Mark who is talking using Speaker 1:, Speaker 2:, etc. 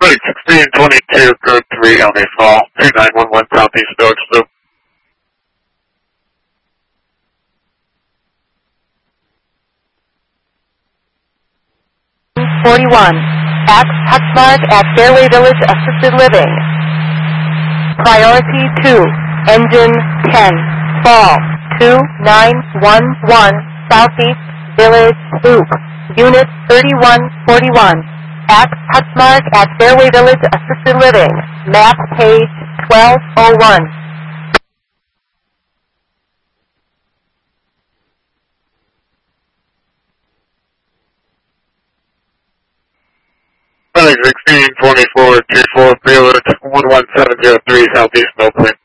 Speaker 1: Flight 1622, code 3, LA Fall, 2911 Southeast Stokes Loop.
Speaker 2: At Hutchmark at Fairway Village Assisted Living. Priority 2, engine 10, fall 2911 Southeast Village Loop, unit 3141. At Hutchmark at Fairway Village Assisted Living, map page 1201.
Speaker 1: Flight 1624, 24, Prelude 11703, Southeast Oakland.